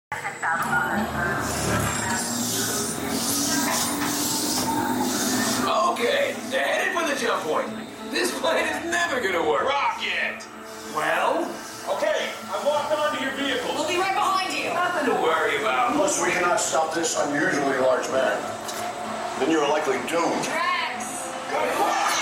Okay, they're headed for the jump point. This plane is never gonna work. Rocket! Well? Okay, I've locked onto your vehicle. We'll be right behind you. Nothing to worry about. Plus, we cannot stop this unusually large man. Then you're likely doomed. Drax! Good luck!